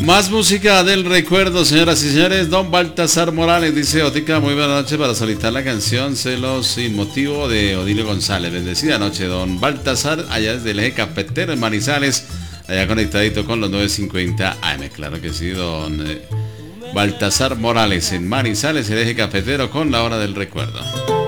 Más música del recuerdo, señoras y señores. Don Baltasar Morales dice: Otica, muy buena noche para solicitar la canción Celos sin motivo de Odilio González. Bendecida noche, don Baltasar, allá desde el eje cafetero en Manizales, allá conectadito con los 950 AM. Claro que sí, don Baltasar Morales en Manizales, el eje cafetero con la hora del recuerdo.